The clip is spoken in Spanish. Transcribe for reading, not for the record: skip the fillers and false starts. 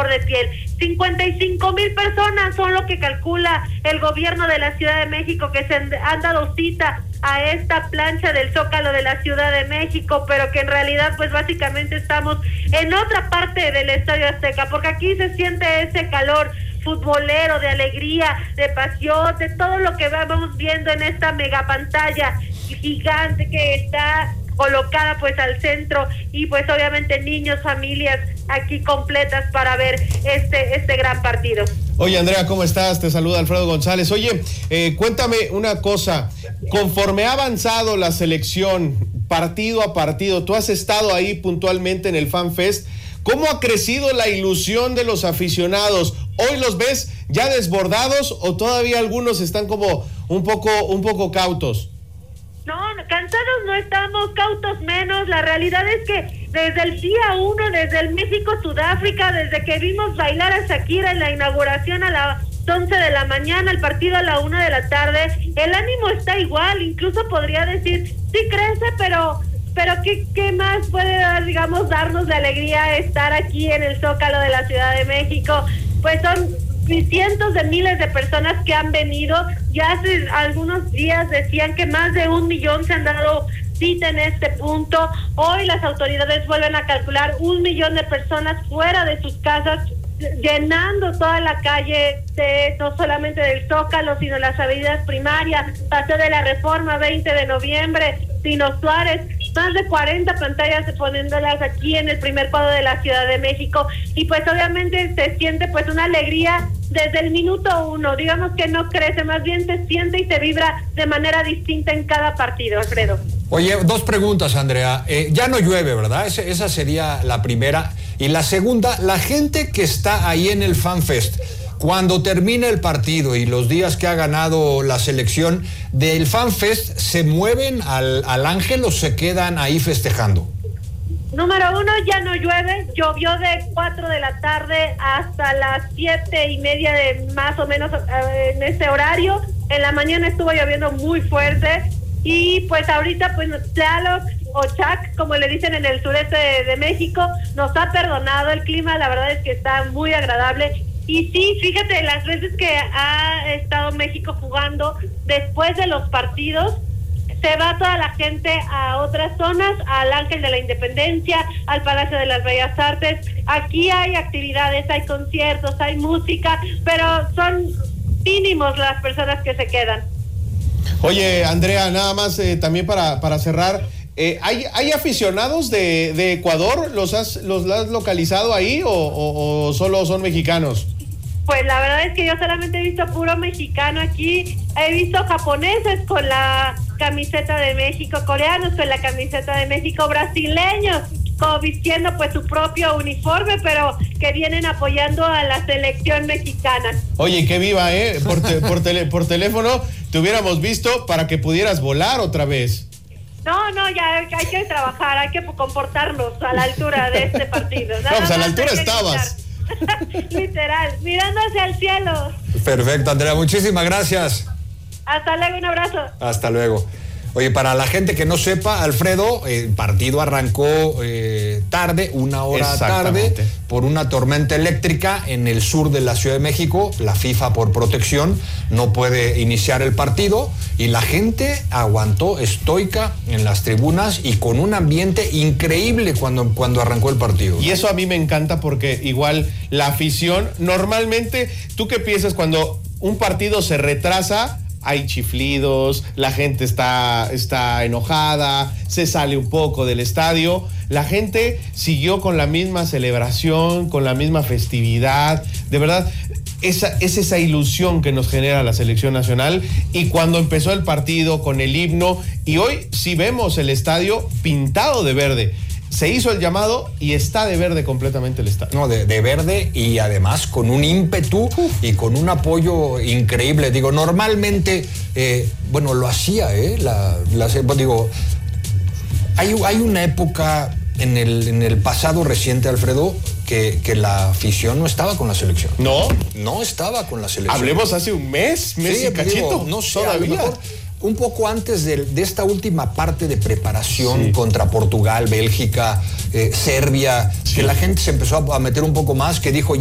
flor de piel. 55,000 personas son lo que calcula el gobierno de la Ciudad de México que se han dado cita a esta plancha del Zócalo de la Ciudad de México, pero que en realidad pues básicamente estamos en otra parte del Estadio Azteca, porque aquí se siente ese calor futbolero, de alegría, de pasión, de todo lo que vamos viendo en esta mega pantalla gigante que está colocada pues al centro, y pues obviamente niños, familias aquí completas para ver este gran partido. Oye, Andrea, ¿cómo estás? Te saluda Alfredo González. Oye, cuéntame una cosa, conforme ha avanzado la selección partido a partido, tú has estado ahí puntualmente en el Fan Fest, ¿cómo ha crecido la ilusión de los aficionados? ¿Hoy los ves ya desbordados o todavía algunos están como un poco cautos? No, cansados no estamos, cautos menos. La realidad es que desde el día 1, desde el México-Sudáfrica, desde que vimos bailar a Shakira en la inauguración a las 11 de la mañana, el partido a la 1 de la tarde, el ánimo está igual, incluso podría decir, sí crece, pero ¿qué más puede dar, digamos, darnos de alegría estar aquí en el Zócalo de la Ciudad de México? Pues son cientos de miles de personas que han venido. Ya hace algunos días decían que más de 1 millón se han dado cita en este punto. Hoy las autoridades vuelven a calcular 1 millón de personas fuera de sus casas, llenando toda la calle, no solamente del Zócalo, sino las avenidas primarias, Paseo de la Reforma, 20 de noviembre, Pino Suárez, más de 40 pantallas poniéndolas aquí en el primer cuadro de la Ciudad de México, y pues obviamente se siente pues una alegría desde el minuto 1, digamos que no crece, más bien se siente y se vibra de manera distinta en cada partido, Alfredo. Oye, 2 preguntas, Andrea. Ya no llueve, ¿verdad? Esa sería la primera. Y la segunda, la gente que está ahí en el Fan Fest, cuando termine el partido y los días que ha ganado la selección del Fan Fest, ¿se mueven al Ángel o se quedan ahí festejando? Número 1, ya no llueve. Llovió de 4 de la tarde hasta las 7:30 de más o menos en ese horario. En la mañana estuvo lloviendo muy fuerte. Y pues ahorita pues Tlaloc o Chac, como le dicen en el sureste de México, nos ha perdonado. El clima la verdad es que está muy agradable. Y sí, fíjate, las veces que ha estado México jugando, después de los partidos, se va toda la gente a otras zonas, al Ángel de la Independencia, al Palacio de las Bellas Artes. Aquí hay actividades, hay conciertos, hay música, pero son mínimos las personas que se quedan. Oye, Andrea, nada más también para cerrar, ¿hay aficionados de Ecuador? ¿Los has localizado ahí o solo son mexicanos? Pues la verdad es que yo solamente he visto puro mexicano aquí. He visto japoneses con la camiseta de México, coreanos con la camiseta de México, brasileños vistiendo pues su propio uniforme, pero que vienen apoyando a la selección mexicana. Oye, qué viva, por teléfono te hubiéramos visto para que pudieras volar otra vez. No, ya hay que trabajar, hay que comportarnos a la altura de este partido. No, pues a la altura estabas. Literal, mirando hacia el cielo. Perfecto, Andrea, muchísimas gracias. Hasta luego, un abrazo. Hasta luego. Oye, para la gente que no sepa, Alfredo, el partido arrancó tarde, 1 hora tarde, por una tormenta eléctrica en el sur de la Ciudad de México. La FIFA, por protección, no puede iniciar el partido y la gente aguantó estoica en las tribunas y con un ambiente increíble cuando arrancó el partido. Y eso a mí me encanta porque igual la afición, normalmente, ¿tú qué piensas cuando un partido se retrasa? Hay chiflidos, la gente está enojada, se sale un poco del estadio. La gente siguió con la misma celebración, con la misma festividad. De verdad, es esa ilusión que nos genera la selección nacional. Y cuando empezó el partido con el himno, y hoy sí vemos el estadio pintado de verde. Se hizo el llamado y está de verde completamente el estadio. No, de verde y además con un ímpetu y con un apoyo increíble. Digo, normalmente, lo hacía, digo, hay una época en el pasado reciente, Alfredo, que la afición no estaba con la selección. No estaba con la selección. Hablemos hace un mes y cachito. Digo, no sé, todavía. A lo mejor un poco antes de esta última parte de preparación contra Portugal, Bélgica, Serbia, que la gente se empezó a meter un poco más, que dijo